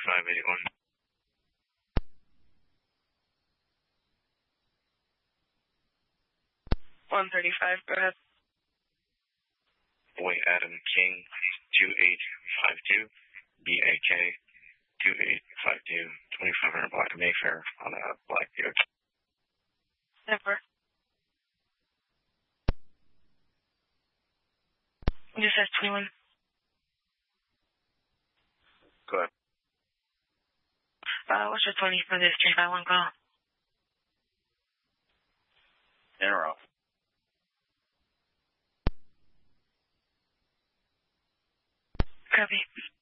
581. 135, go ahead. Boy Adam King, 2852, BAK, 2852, 2500 block of Mayfair on a black Buick. Never. You said 21. Go ahead. What's your 20 for this 351 call? In or out? Copy.